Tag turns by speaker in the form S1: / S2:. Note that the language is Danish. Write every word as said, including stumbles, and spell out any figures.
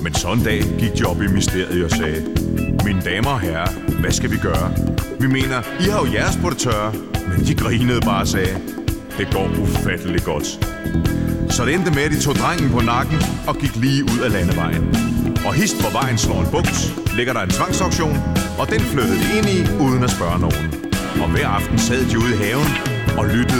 S1: Men så en dag gik de op i mysteriet og sagde: mine damer og herrer, hvad skal vi gøre? Vi mener, I har jo jeres på det tørre. Men de grinede bare og sagde: det går ufatteligt godt. Så det endte med, at de tog drengen på nakken og gik lige ud af landevejen. Og hist hvor vejen slår en bugt, ligger der en tvangsauktion, og den flyttede de ind i uden at spørge nogen. Og hver aften sad de ude i haven og lyttede